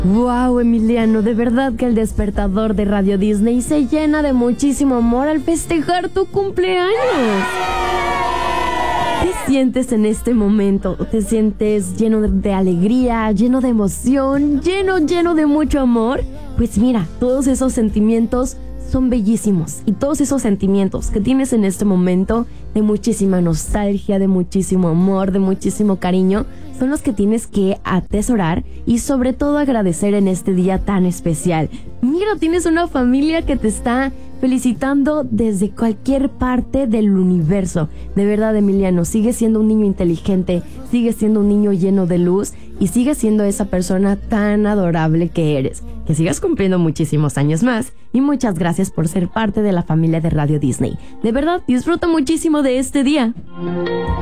Wow, Emiliano, de verdad que el despertador de Radio Disney se llena de muchísimo amor al festejar tu cumpleaños. ¿Qué sientes en este momento? ¿Te sientes lleno de alegría, lleno de emoción, lleno de mucho amor? Pues mira, todos esos sentimientos son bellísimos, y todos esos sentimientos que tienes en este momento de muchísima nostalgia, de muchísimo amor, de muchísimo cariño, son los que tienes que atesorar y sobre todo agradecer en este día tan especial. Mira, tienes una familia que te está felicitando desde cualquier parte del universo. De verdad, Emiliano, sigues siendo un niño inteligente, sigues siendo un niño lleno de luz y sigues siendo esa persona tan adorable que eres. Que sigas cumpliendo muchísimos años más y muchas gracias por ser parte de la familia de Radio Disney. De verdad, disfruta muchísimo de este día.